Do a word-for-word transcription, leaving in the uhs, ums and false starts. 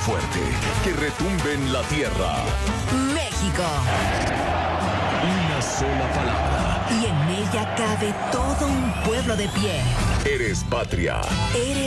fuerte, que retumbe en la tierra. México. Una sola palabra. Y en ella cabe todo un pueblo de pie. Eres patria. Eres